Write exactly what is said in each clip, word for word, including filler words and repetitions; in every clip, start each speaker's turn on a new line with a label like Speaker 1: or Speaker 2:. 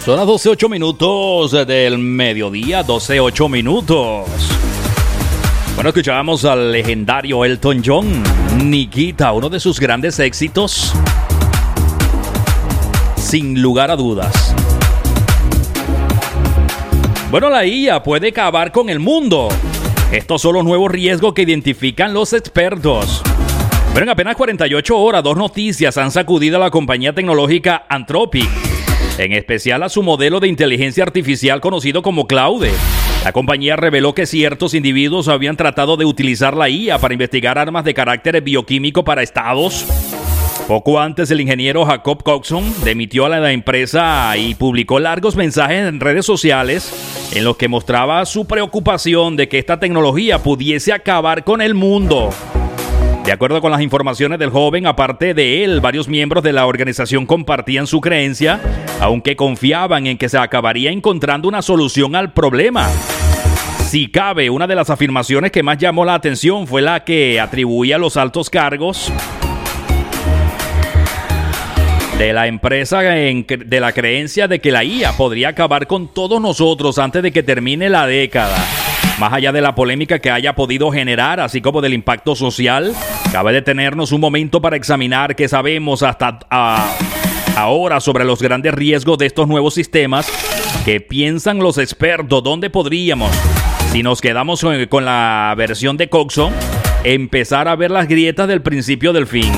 Speaker 1: Son las doce ocho minutos del mediodía, doce ocho minutos. Bueno, escuchábamos al legendario Elton John, Nikita, uno de sus grandes éxitos, sin lugar a dudas. Bueno, la I A puede acabar con el mundo. Estos son los nuevos riesgos que identifican los expertos. Pero en apenas cuarenta y ocho horas, dos noticias han sacudido a la compañía tecnológica Anthropic, en especial a su modelo de inteligencia artificial conocido como Claude. La compañía reveló que ciertos individuos habían tratado de utilizar la I A para investigar armas de carácter bioquímico para estados. Poco antes, el ingeniero Jacob Coxon demitió a la empresa y publicó largos mensajes en redes sociales en los que mostraba su preocupación de que esta tecnología pudiese acabar con el mundo. De acuerdo con las informaciones del joven, aparte de él, varios miembros de la organización compartían su creencia, aunque confiaban en que se acabaría encontrando una solución al problema. Si cabe, una de las afirmaciones que más llamó la atención fue la que atribuía a los altos cargos de la empresa en, de la creencia de que la I A podría acabar con todos nosotros antes de que termine la década. Más allá de la polémica que haya podido generar, así como del impacto social, cabe detenernos un momento para examinar qué sabemos hasta a, ahora sobre los grandes riesgos de estos nuevos sistemas. ¿Qué piensan los expertos? ¿Dónde podríamos, si nos quedamos con la versión de Coxon, empezar a ver las grietas del principio del fin?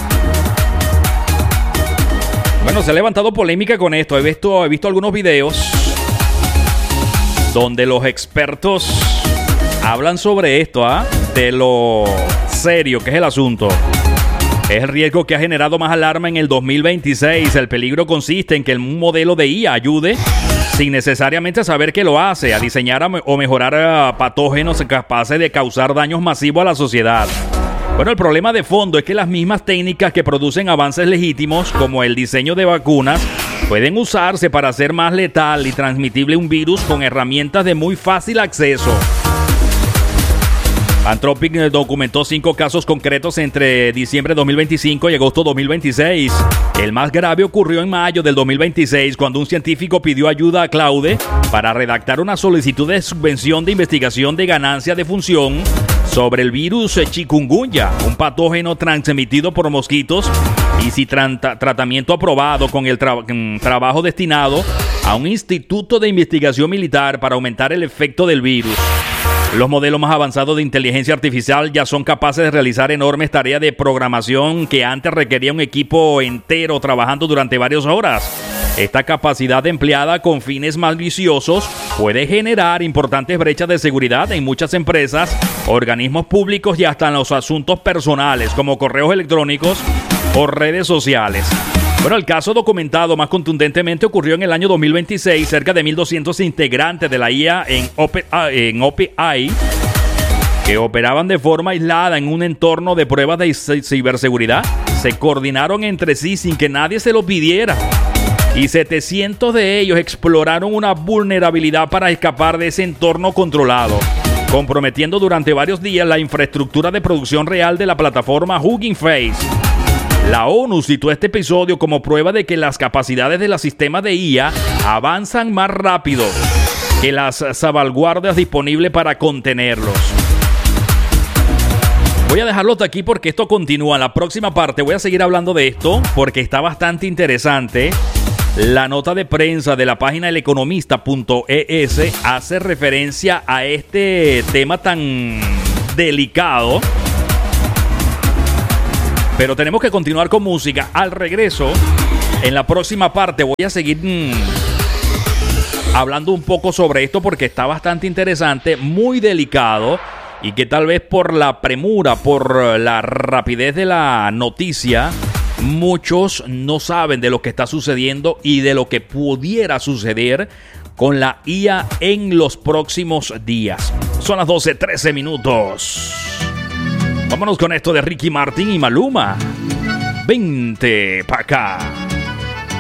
Speaker 1: Bueno, se ha levantado polémica con esto. He visto, he visto algunos videos donde los expertos hablan sobre esto, ¿ah? De lo serio que es el asunto. Es el riesgo que ha generado más alarma en el dos mil veintiséis. El peligro consiste en que un modelo de I A ayude, sin necesariamente saber que lo hace, a diseñar o mejorar patógenos capaces de causar daños masivos a la sociedad. Bueno, el problema de fondo es que las mismas técnicas que producen avances legítimos, como el diseño de vacunas, pueden usarse para hacer más letal y transmitible un virus con herramientas de muy fácil acceso. Anthropic documentó cinco casos concretos entre diciembre de dos mil veinticinco y agosto de dos mil veintiséis. El más grave ocurrió en mayo del dos mil veintiséis, cuando un científico pidió ayuda a Claude para redactar una solicitud de subvención de investigación de ganancia de función sobre el virus chikungunya, un patógeno transmitido por mosquitos, y si tra- tratamiento aprobado con el tra- trabajo destinado a un instituto de investigación militar para aumentar el efecto del virus. Los modelos más avanzados de inteligencia artificial ya son capaces de realizar enormes tareas de programación que antes requería un equipo entero trabajando durante varias horas. Esta capacidad empleada con fines maliciosos puede generar importantes brechas de seguridad en muchas empresas, organismos públicos y hasta en los asuntos personales, como correos electrónicos o redes sociales. Bueno, el caso documentado más contundentemente ocurrió en el año dos mil veintiséis. Cerca de mil doscientos integrantes de la I A en OpenAI, que operaban de forma aislada en un entorno de pruebas de ciberseguridad, se coordinaron entre sí sin que nadie se lo pidiera. Y setecientos de ellos exploraron una vulnerabilidad para escapar de ese entorno controlado, comprometiendo durante varios días la infraestructura de producción real de la plataforma Hugging Face. La ONU citó este episodio como prueba de que las capacidades de los sistemas de I A avanzan más rápido que las salvaguardas disponibles para contenerlos. Voy a dejarlo hasta aquí porque esto continúa. En la próxima parte voy a seguir hablando de esto porque está bastante interesante. La nota de prensa de la página el economista punto e ese hace referencia a este tema tan delicado. Pero tenemos que continuar con música. Al regreso, en la próxima parte, voy a seguir mmm, hablando un poco sobre esto porque está bastante interesante, muy delicado, y que tal vez por la premura, por la rapidez de la noticia, muchos no saben de lo que está sucediendo y de lo que pudiera suceder con la I A en los próximos días. Son las doce trece minutos. Vámonos con esto de Ricky Martin y Maluma. Vente pa' acá.